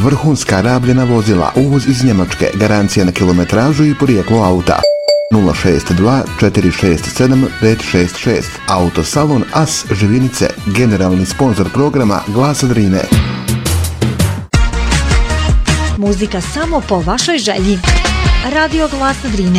vrhunska rabljena vozila, uvoz iz Njemačke, garancija na kilometražu i porijeklo auta. 062 467 566. Autosalon As Živinice, generalni sponzor programa Glasa Drine. Muzika samo po vašoj želji. Radio Glasa Drine.